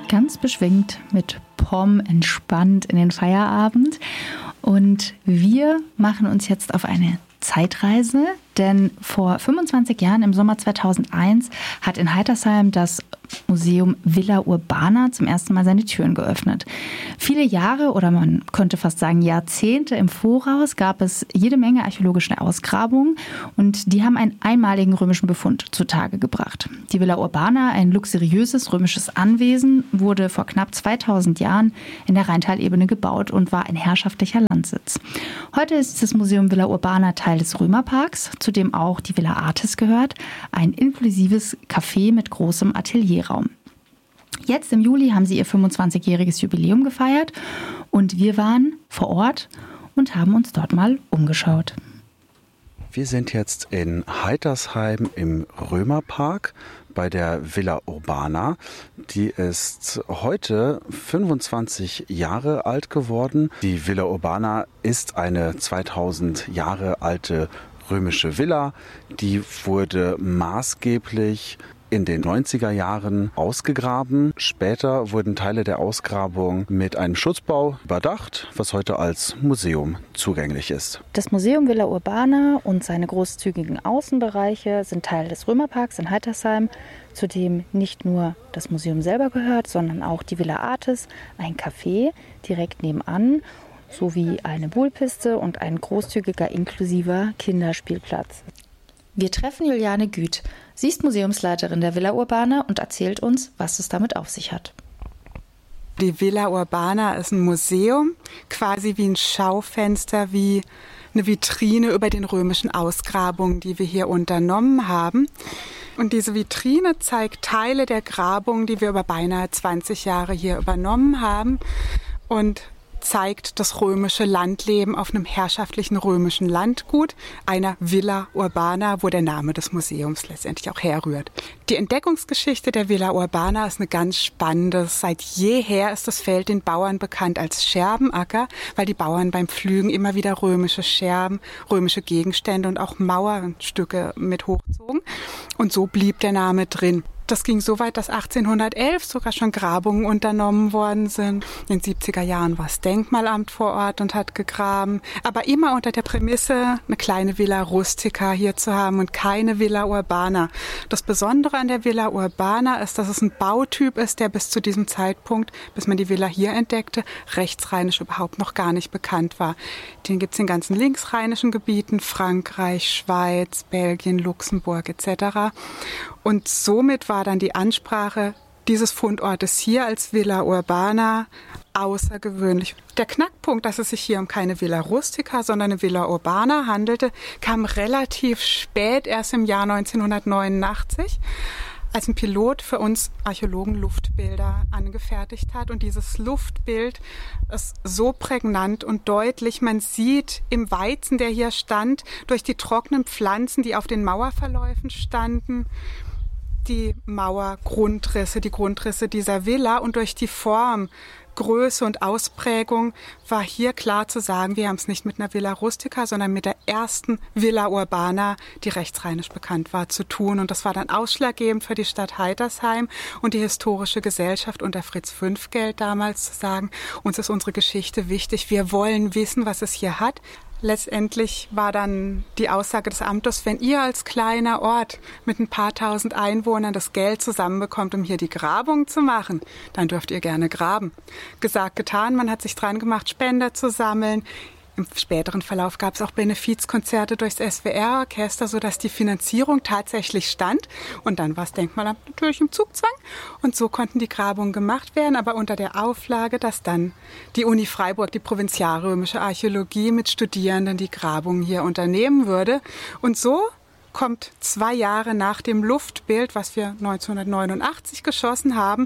ganz beschwingt mit Pom entspannt in den Feierabend. Und wir machen uns jetzt auf eine Zeitreise, denn vor 25 Jahren, im Sommer 2001, hat in Heitersheim das Museum Villa Urbana zum ersten Mal seine Türen geöffnet. Viele Jahre oder man könnte fast sagen Jahrzehnte im Voraus gab es jede Menge archäologische Ausgrabungen und die haben einen einmaligen römischen Befund zutage gebracht. Die Villa Urbana, ein luxuriöses römisches Anwesen, wurde vor knapp 2000 Jahren in der Rheintalebene gebaut und war ein herrschaftlicher Landsitz. Heute ist das Museum Villa Urbana Teil des Römerparks, zu dem auch die Villa Artis gehört, ein inklusives Café mit großem Atelierraum. Jetzt im Juli haben sie ihr 25-jähriges Jubiläum gefeiert und wir waren vor Ort und haben uns dort mal umgeschaut. Wir sind jetzt in Heitersheim im Römerpark bei der Villa Urbana. Die ist heute 25 Jahre alt geworden. Die Villa Urbana ist eine 2000 Jahre alte römische Villa. Die wurde maßgeblich in den 90er Jahren ausgegraben. Später wurden Teile der Ausgrabung mit einem Schutzbau überdacht, was heute als Museum zugänglich ist. Das Museum Villa Urbana und seine großzügigen Außenbereiche sind Teil des Römerparks in Heitersheim, zu dem nicht nur das Museum selber gehört, sondern auch die Villa Artis, ein Café direkt nebenan, sowie eine Buhlpiste und ein großzügiger inklusiver Kinderspielplatz. Wir treffen Juliane Güth. Sie ist Museumsleiterin der Villa Urbana und erzählt uns, was es damit auf sich hat. Die Villa Urbana ist ein Museum, quasi wie ein Schaufenster, wie eine Vitrine über den römischen Ausgrabungen, die wir hier unternommen haben. Und diese Vitrine zeigt Teile der Grabungen, die wir über beinahe 20 Jahre hier übernommen haben und zeigt das römische Landleben auf einem herrschaftlichen römischen Landgut, einer Villa Urbana, wo der Name des Museums letztendlich auch herrührt. Die Entdeckungsgeschichte der Villa Urbana ist eine ganz spannende. Seit jeher ist das Feld den Bauern bekannt als Scherbenacker, weil die Bauern beim Pflügen immer wieder römische Scherben, römische Gegenstände und auch Mauerstücke mit hochzogen. Und so blieb der Name drin. Das ging so weit, dass 1811 sogar schon Grabungen unternommen worden sind. In den 70er Jahren war das Denkmalamt vor Ort und hat gegraben. Aber immer unter der Prämisse, eine kleine Villa Rustica hier zu haben und keine Villa Urbana. Das Besondere an der Villa Urbana ist, dass es ein Bautyp ist, der bis zu diesem Zeitpunkt, bis man die Villa hier entdeckte, rechtsrheinisch überhaupt noch gar nicht bekannt war. Den gibt es in ganzen linksrheinischen Gebieten, Frankreich, Schweiz, Belgien, Luxemburg etc. Und somit war dann die Ansprache dieses Fundortes hier als Villa Urbana außergewöhnlich. Der Knackpunkt, dass es sich hier um keine Villa Rustica, sondern eine Villa Urbana handelte, kam relativ spät, erst im Jahr 1989, als ein Pilot für uns Archäologen Luftbilder angefertigt hat. Und dieses Luftbild ist so prägnant und deutlich. Man sieht im Weizen, der hier stand, durch die trockenen Pflanzen, die auf den Mauerverläufen standen, die Mauergrundrisse, die Grundrisse dieser Villa, und durch die Form, Größe und Ausprägung war hier klar zu sagen, wir haben es nicht mit einer Villa Rustica, sondern mit der ersten Villa Urbana, die rechtsrheinisch bekannt war, zu tun. Und das war dann ausschlaggebend für die Stadt Heitersheim und die Historische Gesellschaft unter Fritz Fünfgeld damals zu sagen, uns ist unsere Geschichte wichtig, wir wollen wissen, was es hier hat. Letztendlich war dann die Aussage des Amtes, wenn ihr als kleiner Ort mit ein paar tausend Einwohnern das Geld zusammenbekommt, um hier die Grabung zu machen, dann dürft ihr gerne graben. Gesagt, getan, man hat sich dran gemacht, Spender zu sammeln. Im späteren Verlauf gab es auch Benefizkonzerte durchs SWR-Orchester, sodass die Finanzierung tatsächlich stand. Und dann war das Denkmalamt natürlich im Zugzwang. Und so konnten die Grabungen gemacht werden, aber unter der Auflage, dass dann die Uni Freiburg, die Provinzialrömische Archäologie, mit Studierenden die Grabungen hier unternehmen würde. Und so kommt 2 Jahre nach dem Luftbild, was wir 1989 geschossen haben,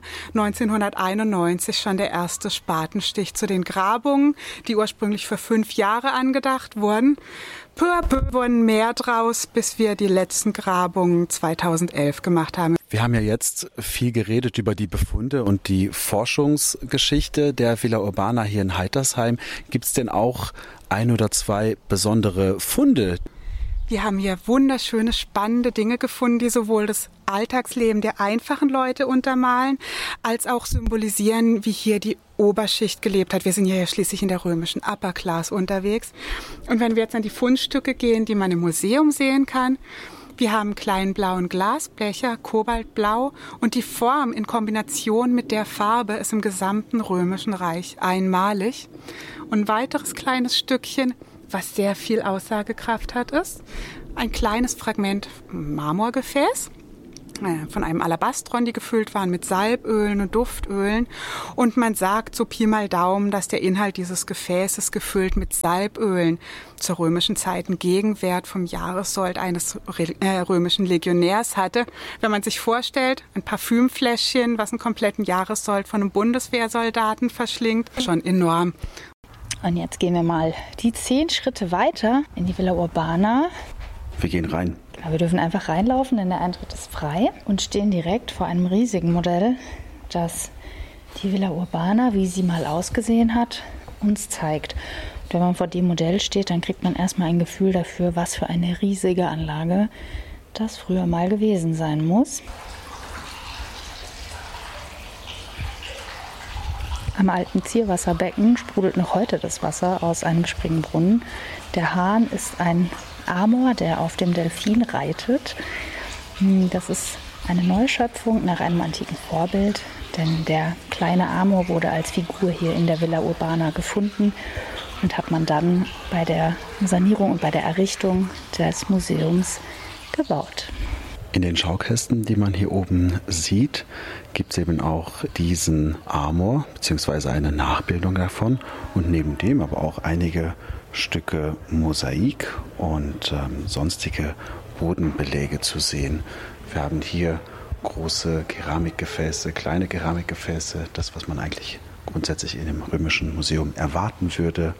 1991 schon der erste Spatenstich zu den Grabungen, die ursprünglich für 5 Jahre angedacht wurden. Peu à peu wurden mehr draus, bis wir die letzten Grabungen 2011 gemacht haben. Wir haben ja jetzt viel geredet über die Befunde und die Forschungsgeschichte der Villa Urbana hier in Heitersheim. Gibt es denn auch 1 oder 2 besondere Funde? Wir haben hier wunderschöne, spannende Dinge gefunden, die sowohl das Alltagsleben der einfachen Leute untermalen, als auch symbolisieren, wie hier die Oberschicht gelebt hat. Wir sind ja schließlich in der römischen Upper Class unterwegs. Und wenn wir jetzt an die Fundstücke gehen, die man im Museum sehen kann, wir haben einen kleinen blauen Glasbecher, kobaltblau, und die Form in Kombination mit der Farbe ist im gesamten Römischen Reich einmalig. Und ein weiteres kleines Stückchen, was sehr viel Aussagekraft hat, ist ein kleines Fragment Marmorgefäß von einem Alabastron, die gefüllt waren mit Salbölen und Duftölen. Und man sagt so Pi mal Daumen, dass der Inhalt dieses Gefäßes gefüllt mit Salbölen zur römischen Zeit einen Gegenwert vom Jahressold eines römischen Legionärs hatte. Wenn man sich vorstellt, ein Parfümfläschchen, was einen kompletten Jahressold von einem Bundeswehrsoldaten verschlingt, schon enorm. Und jetzt gehen wir mal die 10 Schritte weiter in die Villa Urbana. Wir gehen rein. Ja, wir dürfen einfach reinlaufen, denn der Eintritt ist frei und stehen direkt vor einem riesigen Modell, das die Villa Urbana, wie sie mal ausgesehen hat, uns zeigt. Und wenn man vor dem Modell steht, dann kriegt man erstmal ein Gefühl dafür, was für eine riesige Anlage das früher mal gewesen sein muss. Am alten Zierwasserbecken sprudelt noch heute das Wasser aus einem Springbrunnen. Der Hahn ist ein Amor, der auf dem Delfin reitet. Das ist eine Neuschöpfung nach einem antiken Vorbild, denn der kleine Amor wurde als Figur hier in der Villa Urbana gefunden und hat man dann bei der Sanierung und bei der Errichtung des Museums gebaut. In den Schaukästen, die man hier oben sieht, gibt es eben auch diesen Amor, beziehungsweise eine Nachbildung davon, und neben dem aber auch einige Stücke Mosaik und sonstige Bodenbeläge zu sehen. Wir haben hier große Keramikgefäße, kleine Keramikgefäße, das, was man eigentlich grundsätzlich in einem römischen Museum erwarten würde.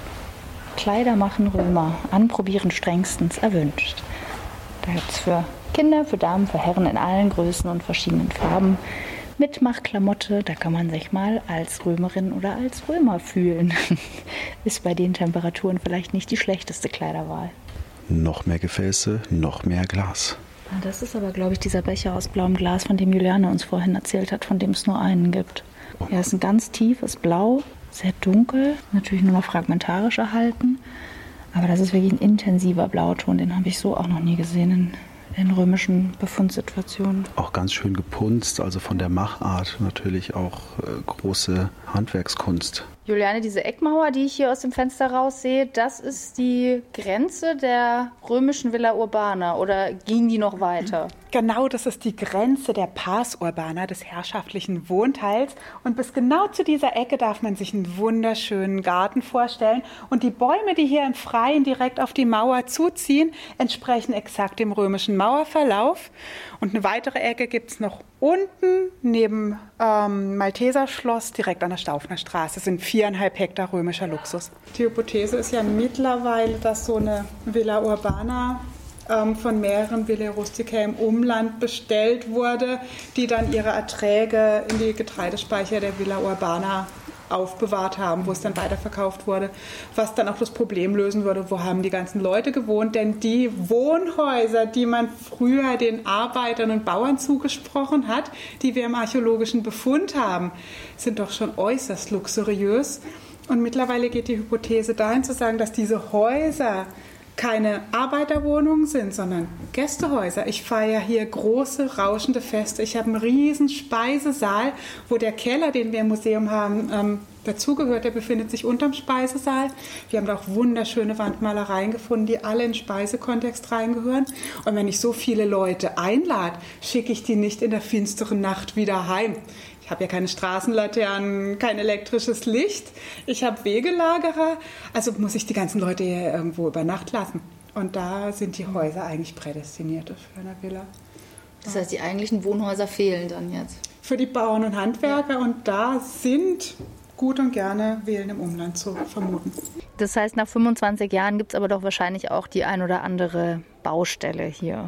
Kleider machen Römer, anprobieren strengstens erwünscht. Da gibt es für Kinder, für Damen, für Herren in allen Größen und verschiedenen Farben Mitmachklamotte, da kann man sich mal als Römerin oder als Römer fühlen. Ist bei den Temperaturen vielleicht nicht die schlechteste Kleiderwahl. Noch mehr Gefäße, noch mehr Glas. Das ist aber, glaube ich, dieser Becher aus blauem Glas, von dem Juliane uns vorhin erzählt hat, von dem es nur einen gibt. Er ist ein ganz tiefes Blau, sehr dunkel, natürlich nur noch fragmentarisch erhalten. Aber das ist wirklich ein intensiver Blauton, den habe ich so auch noch nie gesehen in römischen Befundsituationen. Auch ganz schön gepunzt, also von der Machart natürlich auch große Handwerkskunst. Juliane, diese Eckmauer, die ich hier aus dem Fenster raussehe, das ist die Grenze der römischen Villa Urbana, oder ging die noch weiter? Genau, das ist die Grenze der Pars Urbana, des herrschaftlichen Wohnteils. Und bis genau zu dieser Ecke darf man sich einen wunderschönen Garten vorstellen. Und die Bäume, die hier im Freien direkt auf die Mauer zuziehen, entsprechen exakt dem römischen Mauerverlauf. Und eine weitere Ecke gibt es noch unten neben Malteserschloss, direkt an der Staufner Straße. Das sind 4,5 Hektar römischer Luxus. Die Hypothese ist ja mittlerweile, dass so eine Villa Urbana von mehreren Villae Rusticae im Umland bestellt wurde, die dann ihre Erträge in die Getreidespeicher der Villa Urbana aufbewahrt haben, wo es dann weiterverkauft wurde, was dann auch das Problem lösen würde, wo haben die ganzen Leute gewohnt, denn die Wohnhäuser, die man früher den Arbeitern und Bauern zugesprochen hat, die wir im archäologischen Befund haben, sind doch schon äußerst luxuriös. Und mittlerweile geht die Hypothese dahin zu sagen, dass diese Häuser keine Arbeiterwohnungen sind, sondern Gästehäuser. Ich feiere hier große, rauschende Feste. Ich habe einen riesen Speisesaal, wo der Keller, den wir im Museum haben, dazugehört. Der befindet sich unterm Speisesaal. Wir haben da auch wunderschöne Wandmalereien gefunden, die alle in den Speisekontext reingehören. Und wenn ich so viele Leute einlade, schicke ich die nicht in der finsteren Nacht wieder heim. Ich habe ja keine Straßenlaternen, kein elektrisches Licht. Ich habe Wegelagerer. Also muss ich die ganzen Leute hier irgendwo über Nacht lassen. Und da sind die Häuser eigentlich prädestiniert für eine Villa. Das heißt, die eigentlichen Wohnhäuser fehlen dann jetzt? Für die Bauern und Handwerker. Ja. Und da sind gut und gerne Villen im Umland zu vermuten. Das heißt, nach 25 Jahren gibt es aber doch wahrscheinlich auch die ein oder andere Baustelle hier.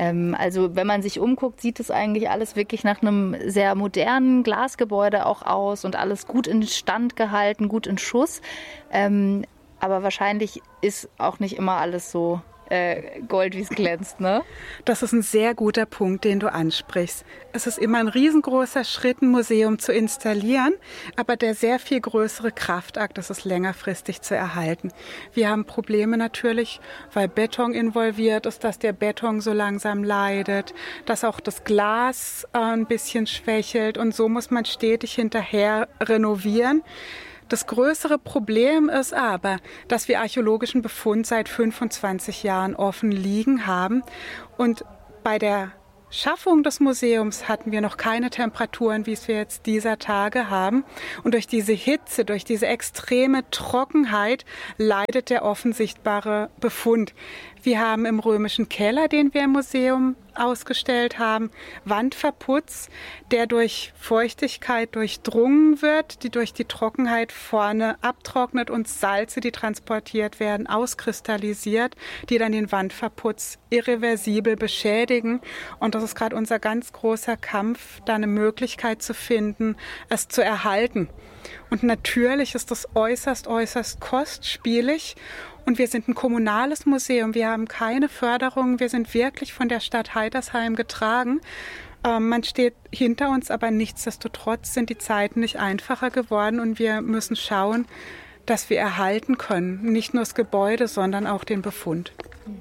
Also wenn man sich umguckt, sieht es eigentlich alles wirklich nach einem sehr modernen Glasgebäude auch aus und alles gut in Stand gehalten, gut in Schuss. Aber wahrscheinlich ist auch nicht immer alles so Gold, wie es glänzt, ne? Das ist ein sehr guter Punkt, den du ansprichst. Es ist immer ein riesengroßer Schritt, ein Museum zu installieren, aber der sehr viel größere Kraftakt ist es längerfristig zu erhalten. Wir haben Probleme natürlich, weil Beton involviert ist, dass der Beton so langsam leidet, dass auch das Glas ein bisschen schwächelt und so muss man stetig hinterher renovieren. Das größere Problem ist aber, dass wir archäologischen Befund seit 25 Jahren offen liegen haben und bei der Schaffung des Museums hatten wir noch keine Temperaturen, wie es wir jetzt dieser Tage haben. Und durch diese Hitze, durch diese extreme Trockenheit leidet der offensichtbare Befund. Wir haben im römischen Keller, den wir im Museum ausgestellt haben, Wandverputz, der durch Feuchtigkeit durchdrungen wird, die durch die Trockenheit vorne abtrocknet und Salze, die transportiert werden, auskristallisiert, die dann den Wandverputz irreversibel beschädigen. Und das ist gerade unser ganz großer Kampf, da eine Möglichkeit zu finden, es zu erhalten. Und natürlich ist das äußerst kostspielig. Und wir sind ein kommunales Museum. Wir haben keine Förderung. Wir sind wirklich von der Stadt Heitersheim getragen. Man steht hinter uns, aber nichtsdestotrotz sind die Zeiten nicht einfacher geworden. Und wir müssen schauen, dass wir erhalten können. Nicht nur das Gebäude, sondern auch den Befund.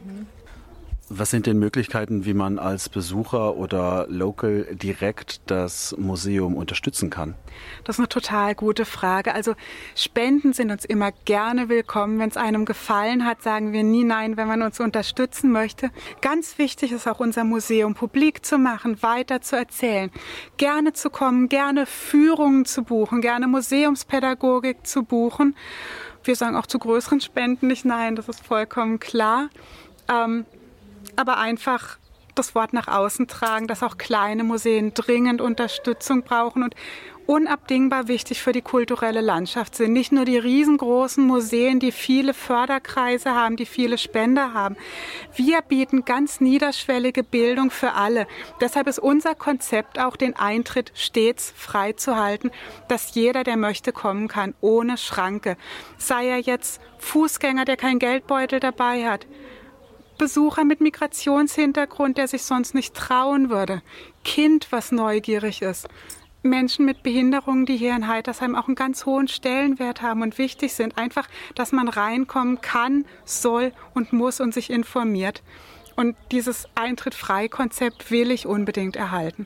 Was sind denn Möglichkeiten, wie man als Besucher oder Local direkt das Museum unterstützen kann? Das ist eine total gute Frage. Also Spenden sind uns immer gerne willkommen. Wenn es einem gefallen hat, sagen wir nie nein, wenn man uns unterstützen möchte. Ganz wichtig ist auch unser Museum publik zu machen, weiter zu erzählen, gerne zu kommen, gerne Führungen zu buchen, gerne Museumspädagogik zu buchen. Wir sagen auch zu größeren Spenden nicht nein, das ist vollkommen klar. Aber einfach das Wort nach außen tragen, dass auch kleine Museen dringend Unterstützung brauchen und unabdingbar wichtig für die kulturelle Landschaft sind. Nicht nur die riesengroßen Museen, die viele Förderkreise haben, die viele Spender haben. Wir bieten ganz niederschwellige Bildung für alle. Deshalb ist unser Konzept auch, den Eintritt stets frei zu halten, dass jeder, der möchte, kommen kann, ohne Schranke. Sei er jetzt Fußgänger, der keinen Geldbeutel dabei hat, Besucher mit Migrationshintergrund, der sich sonst nicht trauen würde, Kind, was neugierig ist, Menschen mit Behinderungen, die hier in Heitersheim auch einen ganz hohen Stellenwert haben und wichtig sind. Einfach, dass man reinkommen kann, soll und muss und sich informiert. Und dieses Eintritt-frei-Konzept will ich unbedingt erhalten.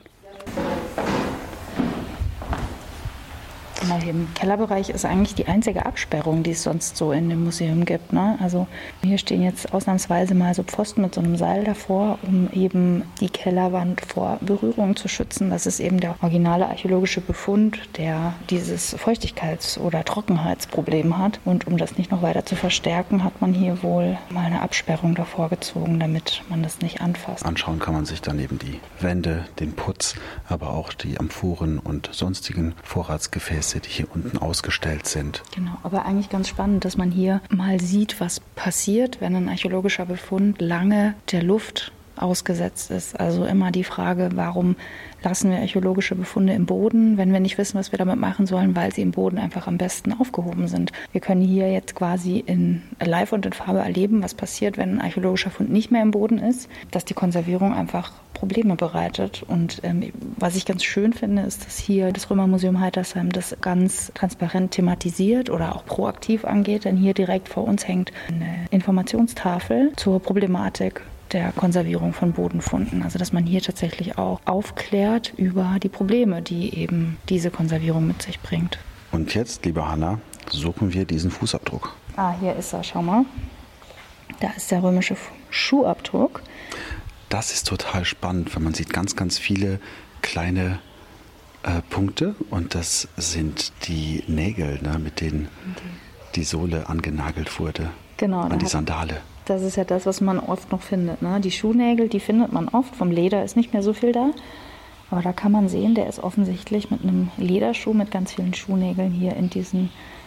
Hier im Kellerbereich ist eigentlich die einzige Absperrung, die es sonst so in dem Museum gibt, ne? Also hier stehen jetzt ausnahmsweise mal so Pfosten mit so einem Seil davor, um eben die Kellerwand vor Berührung zu schützen. Das ist eben der originale archäologische Befund, der dieses Feuchtigkeits- oder Trockenheitsproblem hat. Und um das nicht noch weiter zu verstärken, hat man hier wohl mal eine Absperrung davor gezogen, damit man das nicht anfasst. Anschauen kann man sich dann eben die Wände, den Putz, aber auch die Amphoren und sonstigen Vorratsgefäße, die hier unten ausgestellt sind. Genau, aber eigentlich ganz spannend, dass man hier mal sieht, was passiert, wenn ein archäologischer Befund lange der Luft ausgesetzt ist. Also immer die Frage, warum lassen wir archäologische Befunde im Boden, wenn wir nicht wissen, was wir damit machen sollen, weil sie im Boden einfach am besten aufgehoben sind. Wir können hier jetzt quasi in live und in Farbe erleben, was passiert, wenn ein archäologischer Fund nicht mehr im Boden ist, dass die Konservierung einfach Probleme bereitet. Und was ich ganz schön finde, ist, dass hier das Römermuseum Heitersheim das ganz transparent thematisiert oder auch proaktiv angeht, denn hier direkt vor uns hängt eine Informationstafel zur Problematik der Konservierung von Bodenfunden. Also dass man hier tatsächlich auch aufklärt über die Probleme, die eben diese Konservierung mit sich bringt. Und jetzt, liebe Hanna, suchen wir diesen Fußabdruck. Hier ist er, schau mal. Da ist der römische Schuhabdruck. Das ist total spannend, weil man sieht ganz, ganz viele kleine Punkte und das sind die Nägel, ne, mit denen die Sohle angenagelt wurde. Genau. An die Sandale. Das ist ja das, was man oft noch findet, ne? Die Schuhnägel, die findet man oft. Vom Leder ist nicht mehr so viel da. Aber da kann man sehen, der ist offensichtlich mit einem Lederschuh mit ganz vielen Schuhnägeln hier in diesen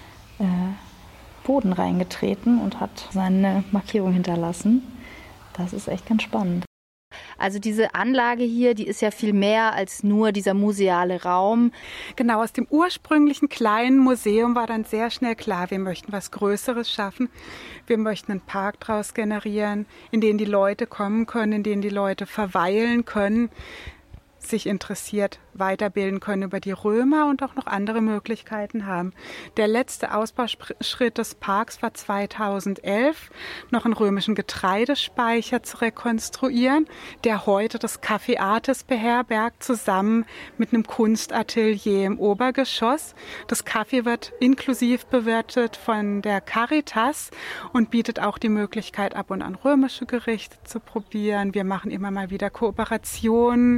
Boden reingetreten und hat seine Markierung hinterlassen. Das ist echt ganz spannend. Also diese Anlage hier, die ist ja viel mehr als nur dieser museale Raum. Genau, aus dem ursprünglichen kleinen Museum war dann sehr schnell klar, wir möchten was Größeres schaffen. Wir möchten einen Park daraus generieren, in den die Leute kommen können, in den die Leute verweilen können, sich interessiert weiterbilden können über die Römer und auch noch andere Möglichkeiten haben. Der letzte Ausbauschritt des Parks war 2011, noch einen römischen Getreidespeicher zu rekonstruieren, der heute das Café Artis beherbergt, zusammen mit einem Kunstatelier im Obergeschoss. Das Café wird inklusiv bewirtet von der Caritas und bietet auch die Möglichkeit, ab und an römische Gerichte zu probieren. Wir machen immer mal wieder Kooperationen,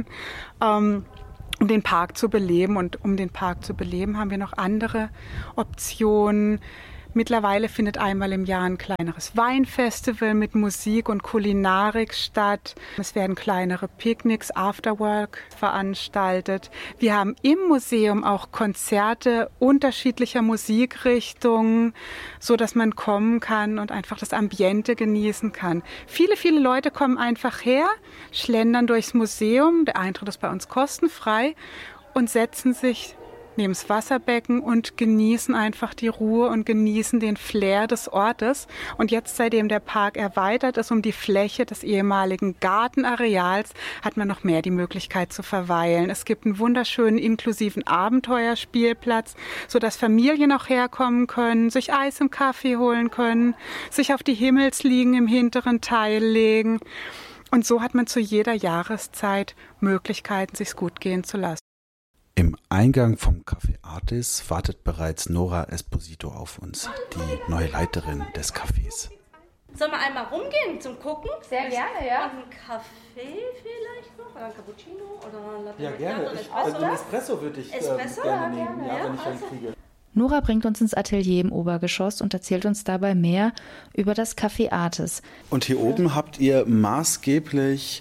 um den Park zu beleben. Und um den Park zu beleben, haben wir noch andere Optionen. Mittlerweile findet einmal im Jahr ein kleineres Weinfestival mit Musik und Kulinarik statt. Es werden kleinere Picknicks, Afterwork veranstaltet. Wir haben im Museum auch Konzerte unterschiedlicher Musikrichtungen, so dass man kommen kann und einfach das Ambiente genießen kann. Viele, viele Leute kommen einfach her, schlendern durchs Museum. Der Eintritt ist bei uns kostenfrei und setzen sich neben das Wasserbecken und genießen einfach die Ruhe und genießen den Flair des Ortes. Und jetzt, seitdem der Park erweitert ist um die Fläche des ehemaligen Gartenareals, hat man noch mehr die Möglichkeit zu verweilen. Es gibt einen wunderschönen inklusiven Abenteuerspielplatz, sodass Familien auch herkommen können, sich Eis im Kaffee holen können, sich auf die Himmelsliegen im hinteren Teil legen. Und so hat man zu jeder Jahreszeit Möglichkeiten, sich's gut gehen zu lassen. Im Eingang vom Café Artis wartet bereits Nora Esposito auf uns, die neue Leiterin des Cafés. Sollen wir einmal rumgehen zum Gucken? Sehr gerne, ja. Und einen Kaffee vielleicht noch? Oder ein Cappuccino? Oder Latte Ja, gerne. Espresso? Einen Espresso würde ich Espresso? gerne Ja, nehmen, gerne, wenn ich einen kriege. Nora bringt uns ins Atelier im Obergeschoss und erzählt uns dabei mehr über das Café Artis. Und hier oben habt ihr maßgeblich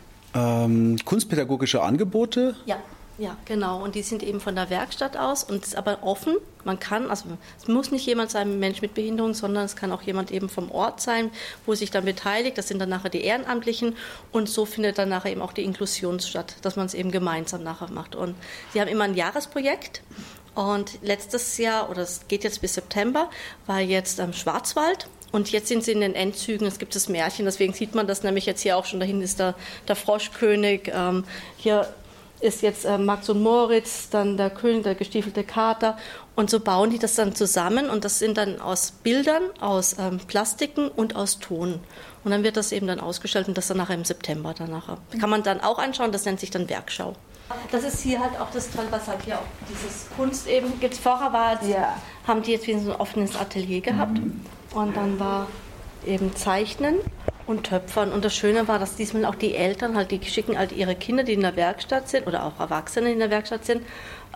kunstpädagogische Angebote? Ja, genau. Und die sind eben von der Werkstatt aus und ist aber offen. Man kann, also es muss nicht jemand sein, ein Mensch mit Behinderung, sondern es kann auch jemand eben vom Ort sein, wo sich dann beteiligt. Das sind dann nachher die Ehrenamtlichen und so findet dann nachher eben auch die Inklusion statt, dass man es eben gemeinsam nachher macht. Und die haben immer ein Jahresprojekt. Und letztes Jahr, oder es geht jetzt bis September, war jetzt am Schwarzwald. Und jetzt sind sie in den Endzügen, es gibt das Märchen, deswegen sieht man das nämlich jetzt hier auch schon. Da hinten ist der Froschkönig, hier ist jetzt Max und Moritz, dann der König, der gestiefelte Kater. Und so bauen die das dann zusammen und das sind dann aus Bildern, aus Plastiken und aus Ton. Und dann wird das eben dann ausgestellt und das dann nachher im September danach. Kann man dann auch anschauen, das nennt sich dann Werkschau. Das ist hier halt auch das Tolle, was halt hier auch dieses Kunst eben gibt. Vorher haben die jetzt wie so ein offenes Atelier gehabt und dann war eben Zeichnen und Töpfern. Und das Schöne war, dass diesmal auch die Eltern, halt, die schicken halt ihre Kinder, die in der Werkstatt sind, oder auch Erwachsene, die in der Werkstatt sind,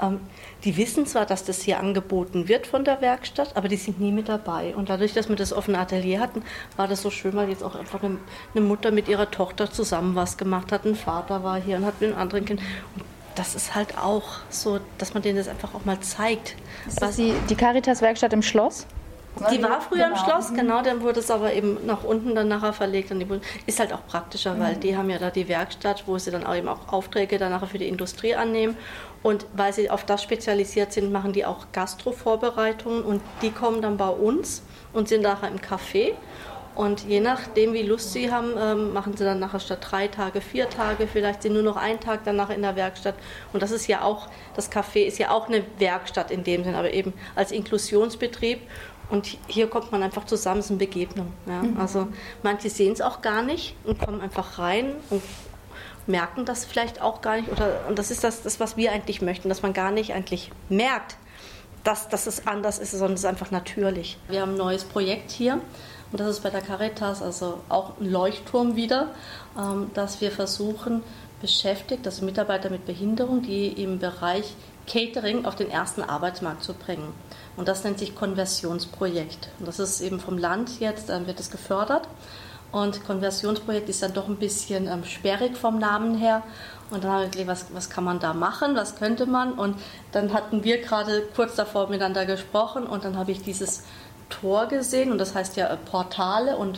die wissen zwar, dass das hier angeboten wird von der Werkstatt, aber die sind nie mit dabei. Und dadurch, dass wir das offene Atelier hatten, war das so schön, weil jetzt auch einfach eine Mutter mit ihrer Tochter zusammen was gemacht hat. Ein Vater war hier und hat mit einem anderen Kind. Und das ist halt auch so, dass man denen das einfach auch mal zeigt. Ist das die Caritas-Werkstatt im Schloss? Die war früher im Schloss, genau, dann wurde es aber eben nach unten dann nachher verlegt. Und ist halt auch praktischer, weil die haben ja da die Werkstatt, wo sie dann auch eben auch Aufträge dann nachher für die Industrie annehmen. Und weil sie auf das spezialisiert sind, machen die auch Gastro-Vorbereitungen und die kommen dann bei uns und sind nachher im Café. Und je nachdem, wie Lust sie haben, machen sie dann nachher statt 3 Tage, 4 Tage, vielleicht sind nur noch 1 Tag danach in der Werkstatt. Und das ist ja auch, das Café ist ja auch eine Werkstatt in dem Sinn, aber eben als Inklusionsbetrieb. Und hier kommt man einfach zusammen, es ist eine Begegnung. Ja. Also manche sehen es auch gar nicht und kommen einfach rein und merken das vielleicht auch gar nicht. Und das ist das, was wir eigentlich möchten, dass man gar nicht eigentlich merkt, dass es anders ist, sondern es ist einfach natürlich. Wir haben ein neues Projekt hier. Und das ist bei der Caritas, also auch ein Leuchtturm wieder, dass wir versuchen, beschäftigt, also Mitarbeiter mit Behinderung, die im Bereich Catering auf den ersten Arbeitsmarkt zu bringen. Und das nennt sich Konversionsprojekt. Und das ist eben vom Land jetzt, wird es gefördert. Und Konversionsprojekt ist dann doch ein bisschen sperrig vom Namen her. Und dann haben wir gedacht, was kann man da machen, was könnte man? Und dann hatten wir gerade kurz davor miteinander gesprochen und dann habe ich dieses Tor gesehen und das heißt ja Portale und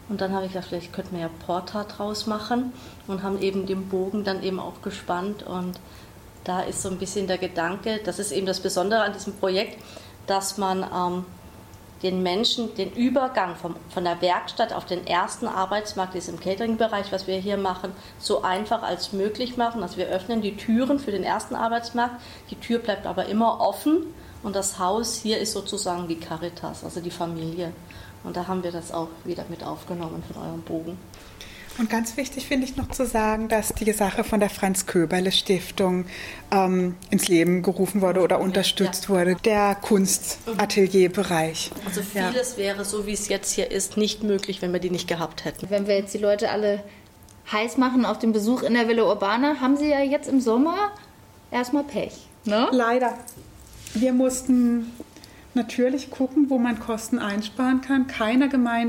Und dann habe ich gedacht, vielleicht könnten wir ja Porta draus machen und haben eben den Bogen dann eben auch gespannt. Und da ist so ein bisschen der Gedanke, das ist eben das Besondere an diesem Projekt, dass man den Menschen den Übergang von der Werkstatt auf den ersten Arbeitsmarkt, das ist im Catering-Bereich, was wir hier machen, so einfach als möglich machen. Also wir öffnen die Türen für den ersten Arbeitsmarkt, die Tür bleibt aber immer offen und das Haus hier ist sozusagen die Caritas, also die Familie. Und da haben wir das auch wieder mit aufgenommen von eurem Bogen. Und ganz wichtig finde ich noch zu sagen, dass die Sache von der Franz-Köberle-Stiftung ins Leben gerufen wurde oder unterstützt wurde, der Kunstatelierbereich. Also vieles wäre, so wie es jetzt hier ist, nicht möglich, wenn wir die nicht gehabt hätten. Wenn wir jetzt die Leute alle heiß machen auf den Besuch in der Villa Urbana, haben sie ja jetzt im Sommer erstmal Pech. Ne? Leider. Wir mussten natürlich gucken, wo man Kosten einsparen kann. Keine Gemeinde